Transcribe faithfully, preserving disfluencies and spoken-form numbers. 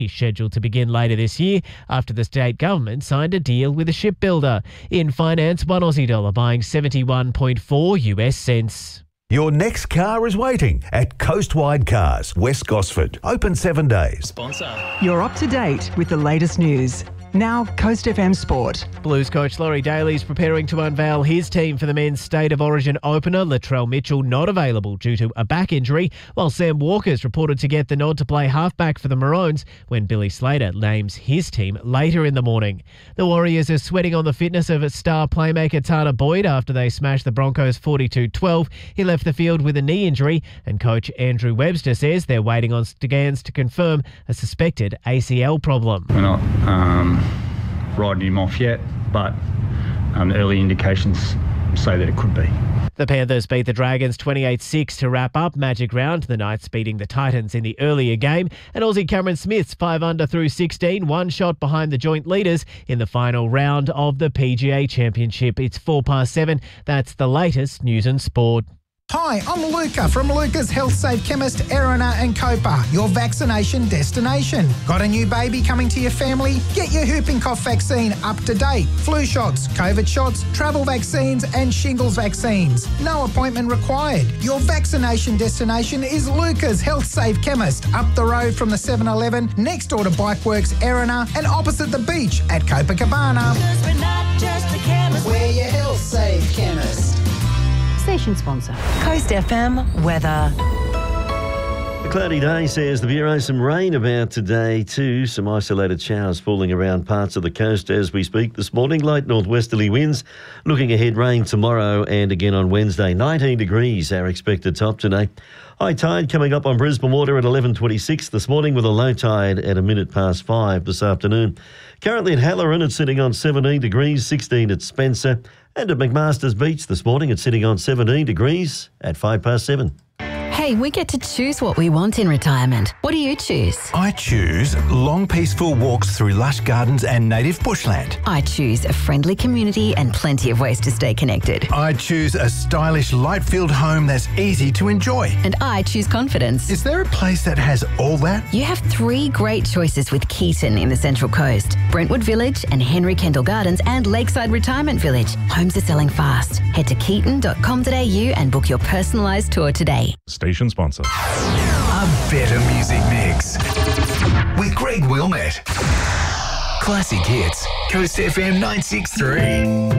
He's scheduled to begin later this year after the state government signed a deal with a shipbuilder. In finance, one Aussie dollar buying seventy-one point four U S cents. Your next car is waiting at Coastwide Cars, West Gosford. Open seven days. Sponsor. You're up to date with the latest news. Now, Coast F M Sport. Blues coach Laurie Daly is preparing to unveil his team for the men's State of Origin opener. Latrell Mitchell not available due to a back injury, while Sam Walker's reported to get the nod to play halfback for the Maroons when Billy Slater names his team later in the morning. The Warriors are sweating on the fitness of its star playmaker Tanner Boyd after they smashed the Broncos forty-two twelve. He left the field with a knee injury, and coach Andrew Webster says they're waiting on scans to confirm a suspected A C L problem. We're not um, riding him off yet, but um, early indications say that it could be. The Panthers beat the Dragons twenty-eight six to wrap up Magic Round. The Knights beating the Titans in the earlier game. And Aussie Cameron Smith's five under through sixteen, one shot behind the joint leaders in the final round of the P G A Championship. It's four past seven. That's the latest news and sport. Hi, I'm Luca from Luca's Health Safe Chemist, Erina and Copa, your vaccination destination. Got a new baby coming to your family? Get your whooping cough vaccine up to date. Flu shots, COVID shots, travel vaccines and shingles vaccines. No appointment required. Your vaccination destination is Luca's Health Safe Chemist, up the road from the seven eleven, next door to Bikeworks, Erina, and opposite the beach at Copacabana. Because we're not just a chemist, we're your Health Safe Chemist. Station sponsor. Coast F M weather. A cloudy day, says the Bureau. Some rain about today too. Some isolated showers falling around parts of the coast as we speak this morning. Light northwesterly winds. Looking ahead, rain tomorrow and again on Wednesday. nineteen degrees our expected top today. High tide coming up on Brisbane Water at eleven twenty-six this morning, with a low tide at a minute past five this afternoon. Currently at Halloran, it's sitting on seventeen degrees, sixteen at Spencer. And at McMaster's Beach this morning, it's sitting on seventeen degrees at five past seven. Hey, we get to choose what we want in retirement. What do you choose? I choose long, peaceful walks through lush gardens and native bushland. I choose a friendly community and plenty of ways to stay connected. I choose a stylish, light-filled home that's easy to enjoy. And I choose confidence. Is there a place that has all that? You have three great choices with Keaton in the Central Coast. Brentwood Village and Henry Kendall Gardens and Lakeside Retirement Village. Homes are selling fast. Head to keaton dot com dot a u and book your personalised tour today. Station sponsor. A better music mix with Greg Wilmette. Classic hits. Coast F M nine six three.